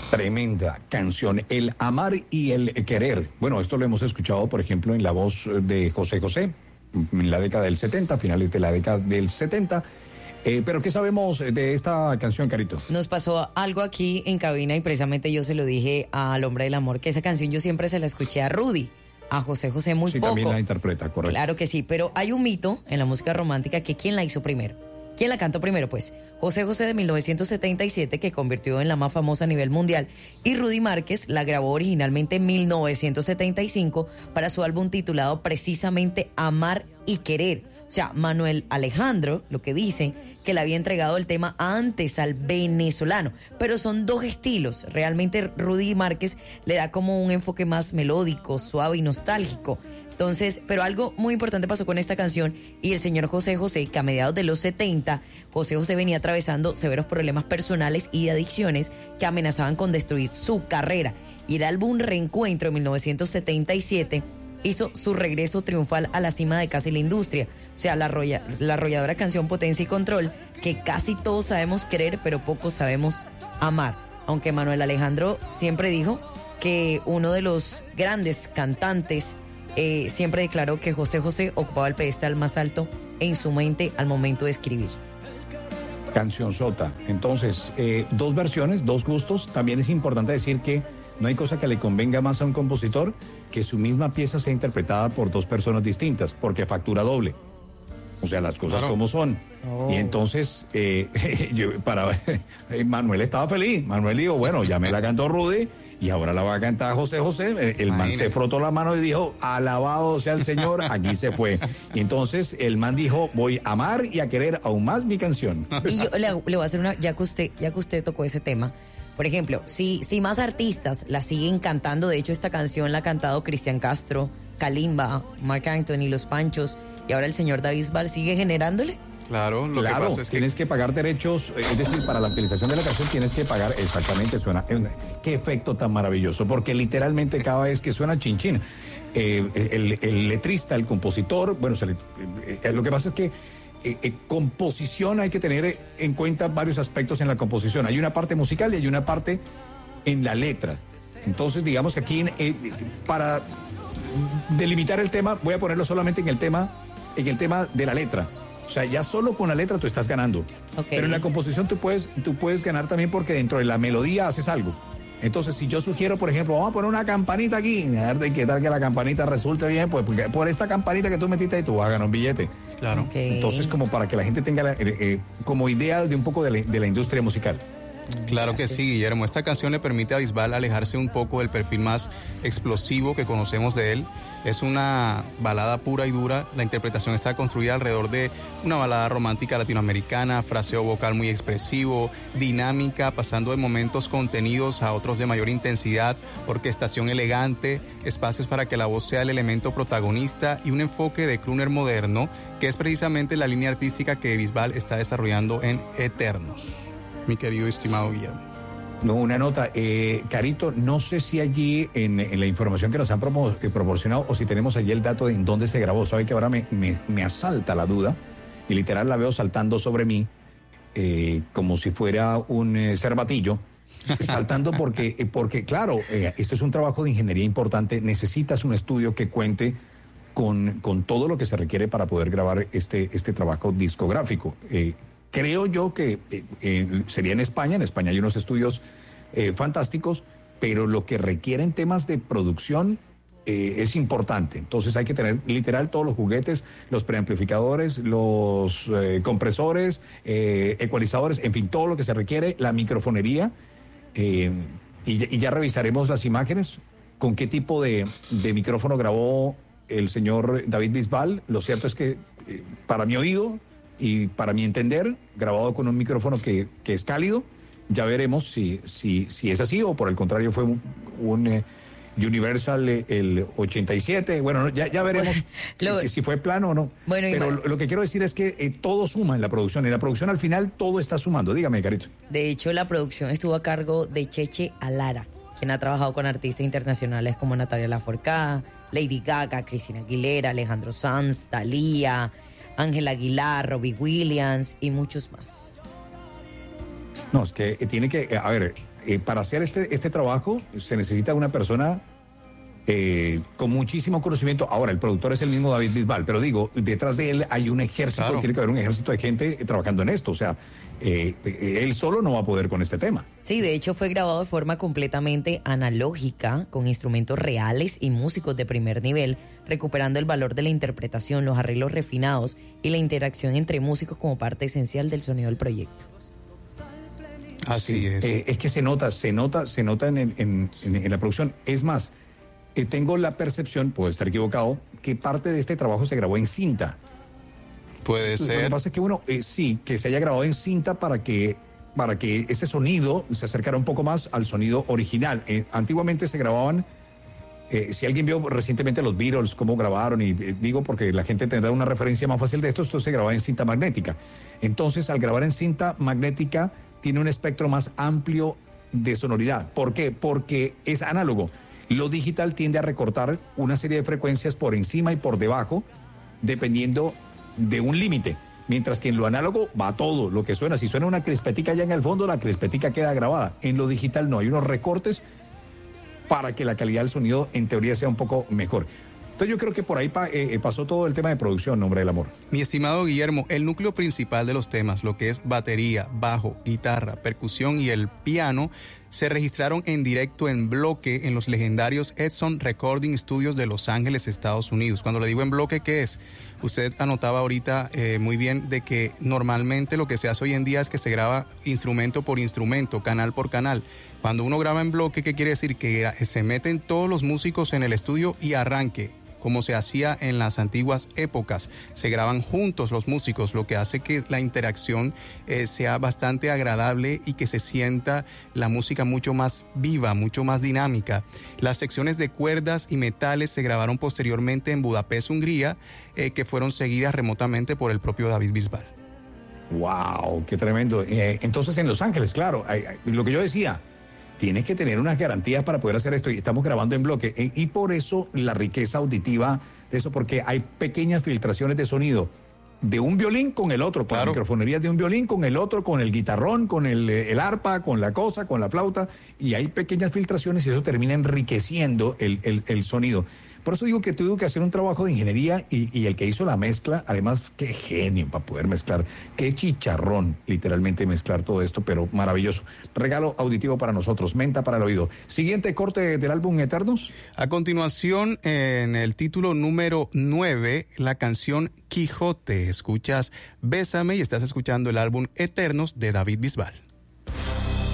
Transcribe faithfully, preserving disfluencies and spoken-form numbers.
Tremenda canción, el amar y el querer. Bueno, esto lo hemos escuchado, por ejemplo, en la voz de José José, en la década del setenta, finales de la década del setenta. Eh, pero ¿qué sabemos de esta canción, Carito? Nos pasó algo aquí en cabina y precisamente yo se lo dije al Hombre del Amor, que esa canción yo siempre se la escuché a Rudy, a José José muy sí, poco. Sí, también la interpreta, correcto. Claro que sí, pero hay un mito en la música romántica que ¿quién la hizo primero? ¿Quién la cantó primero? Pues José José de mil novecientos setenta y siete, que convirtió en la más famosa a nivel mundial, y Rudy Márquez la grabó originalmente en mil novecientos setenta y cinco para su álbum titulado precisamente Amar y Querer. O sea, Manuel Alejandro, lo que dice, que le había entregado el tema antes al venezolano, pero son dos estilos. Realmente Rudy Márquez le da como un enfoque más melódico, suave y nostálgico. Entonces, pero algo muy importante pasó con esta canción y el señor José José, que a mediados de los setenta, José José venía atravesando severos problemas personales y de adicciones que amenazaban con destruir su carrera. Y el álbum Reencuentro en mil novecientos setenta y siete hizo su regreso triunfal a la cima de casi la industria. O sea, la, arrolla, la arrolladora canción Potencia y Control, que casi todos sabemos querer, pero pocos sabemos amar. Aunque Manuel Alejandro siempre dijo que uno de los grandes cantantes Eh, siempre declaró que José José ocupaba el pedestal más alto en su mente al momento de escribir. Canción sota. Entonces, eh, dos versiones, dos gustos. También es importante decir que no hay cosa que le convenga más a un compositor que su misma pieza sea interpretada por dos personas distintas, porque factura doble. O sea, las cosas claro. como son. Oh. Y entonces, eh, yo, para Manuel estaba feliz. Manuel dijo, bueno, ya me la cantó Rudy y ahora la va a cantar José José. El man se frotó la mano y dijo, alabado sea el Señor, aquí se fue. Y entonces el man dijo, voy a amar y a querer aún más mi canción. Y yo le, le voy a hacer una, ya que usted, ya que usted tocó ese tema, por ejemplo, si, si más artistas la siguen cantando, de hecho esta canción la ha cantado Cristian Castro, Kalimba, Marc Anthony, Los Panchos, y ahora el señor David Bisbal sigue generándole. Claro, lo claro, que pasa es tienes que... que pagar derechos, es decir, para la utilización de la canción tienes que pagar, exactamente, suena, qué efecto tan maravilloso, porque literalmente cada vez que suena chin chin, eh, el, el letrista, el compositor, bueno, se le, eh, lo que pasa es que eh, eh, composición hay que tener en cuenta varios aspectos en la composición, hay una parte musical y hay una parte en la letra, entonces digamos que aquí eh, para delimitar el tema, voy a ponerlo solamente en el tema, en el tema de la letra. O sea, ya solo con la letra tú estás ganando. Okay. Pero en la composición tú puedes, tú puedes ganar también porque dentro de la melodía haces algo. Entonces, si yo sugiero, por ejemplo, vamos a poner una campanita aquí, a ver de qué tal que la campanita resulte bien, pues por esta campanita que tú metiste ahí tú vas a ganar un billete. Claro. Okay. Entonces, como para que la gente tenga la, eh, eh, como idea de un poco de la, de la industria musical. Claro que sí, Guillermo. Esta canción le permite a Bisbal alejarse un poco del perfil más explosivo que conocemos de él. Es una balada pura y dura. La interpretación está construida alrededor de una balada romántica latinoamericana, fraseo vocal muy expresivo, dinámica, pasando de momentos contenidos a otros de mayor intensidad, orquestación elegante, espacios para que la voz sea el elemento protagonista y un enfoque de crooner moderno, que es precisamente la línea artística que Bisbal está desarrollando en Eternos. Mi querido y estimado Guillermo. No, una nota. Eh, Carito, no sé si allí en, en la información que nos han promo, eh, proporcionado o si tenemos allí el dato de en dónde se grabó. Sabe que ahora me, me, me asalta la duda y literal la veo saltando sobre mí eh, como si fuera un eh, cervatillo. Saltando porque, eh, porque claro, eh, esto es un trabajo de ingeniería importante. Necesitas un estudio que cuente con, con todo lo que se requiere para poder grabar este, este trabajo discográfico. Eh, Creo yo que eh, eh, sería en España. En España hay unos estudios eh, fantásticos, pero lo que requieren temas de producción eh, es importante. Entonces hay que tener literal todos los juguetes, los preamplificadores, los eh, compresores, eh, ecualizadores, en fin, todo lo que se requiere, la microfonería. Eh, y, y ya revisaremos las imágenes, con qué tipo de, de micrófono grabó el señor David Bisbal. Lo cierto es que eh, para mi oído y para mi entender, grabado con un micrófono que, que es cálido. Ya veremos si, si, si es así o por el contrario fue un, un eh, Universal eh, el ochenta y siete. Bueno, ya, ya veremos lo, que, si fue plano o no. Bueno, pero lo, lo que quiero decir es que eh, todo suma en la producción. En la producción al final todo está sumando. Dígame, Carito. De hecho, la producción estuvo a cargo de Cheche Alara, quien ha trabajado con artistas internacionales como Natalia Lafourcade, Lady Gaga, Cristina Aguilera, Alejandro Sanz, Thalía, Ángel Aguilar, Robbie Williams y muchos más. No, es que tiene que, a ver, eh, para hacer este, este trabajo se necesita una persona eh, con muchísimo conocimiento. Ahora, el productor es el mismo David Bisbal, pero digo, detrás de él hay un ejército, claro. Tiene que haber un ejército de gente trabajando en esto, o sea, eh, él solo no va a poder con este tema. Sí, de hecho fue grabado de forma completamente analógica, con instrumentos reales y músicos de primer nivel, recuperando el valor de la interpretación, los arreglos refinados y la interacción entre músicos como parte esencial del sonido del proyecto. Así sí, es. Eh, es que se nota, se nota, se nota en, en, en, en la producción. Es más, eh, tengo la percepción, puedo estar equivocado, que parte de este trabajo se grabó en cinta. Puede ser. Lo que pasa es que uno, eh, sí, que se haya grabado en cinta para que, para que este sonido se acercara un poco más al sonido original. Eh, antiguamente se grababan, eh, si alguien vio recientemente los Beatles, cómo grabaron, y eh, digo porque la gente tendrá una referencia más fácil de esto, esto se grababa en cinta magnética. Entonces, al grabar en cinta magnética, tiene un espectro más amplio de sonoridad. ¿Por qué? Porque es análogo. Lo digital tiende a recortar una serie de frecuencias por encima y por debajo, dependiendo de un límite, mientras que en lo análogo va todo lo que suena. Si suena una crispetica allá en el fondo, la crispetica queda grabada. En lo digital no, hay unos recortes para que la calidad del sonido en teoría sea un poco mejor. Entonces yo creo que por ahí pa, eh, pasó todo el tema de producción, Nombre del Amor. Mi estimado Guillermo, el núcleo principal de los temas, lo que es batería, bajo, guitarra, percusión y el piano, se registraron en directo en bloque en los legendarios Edson Recording Studios de Los Ángeles, Estados Unidos. Cuando le digo en bloque, ¿qué es? Usted anotaba ahorita eh, muy bien de que normalmente lo que se hace hoy en día es que se graba instrumento por instrumento, canal por canal. Cuando uno graba en bloque, ¿qué quiere decir? Que se meten todos los músicos en el estudio y arranque, como se hacía en las antiguas épocas. Se graban juntos los músicos, lo que hace que la interacción eh, sea bastante agradable y que se sienta la música mucho más viva, mucho más dinámica. Las secciones de cuerdas y metales se grabaron posteriormente en Budapest, Hungría, eh, que fueron seguidas remotamente por el propio David Bisbal. ¡Wow! ¡Qué tremendo! Eh, entonces en Los Ángeles, claro, hay, hay, lo que yo decía, tienes que tener unas garantías para poder hacer esto, y estamos grabando en bloque, eh, y por eso la riqueza auditiva de eso, porque hay pequeñas filtraciones de sonido de un violín con el otro, con claro. La microfonería de un violín con el otro, con el guitarrón, con el, el arpa, con la cosa, con la flauta, y hay pequeñas filtraciones y eso termina enriqueciendo el, el, el sonido. Por eso digo que tuve que hacer un trabajo de ingeniería y, y el que hizo la mezcla, además, qué genio para poder mezclar, qué chicharrón, literalmente mezclar todo esto, pero maravilloso. Regalo auditivo para nosotros, menta para el oído. Siguiente corte del álbum Eternos. A continuación, en el título número nueve, la canción Quijote. Escuchas Bésame y estás escuchando el álbum Eternos de David Bisbal.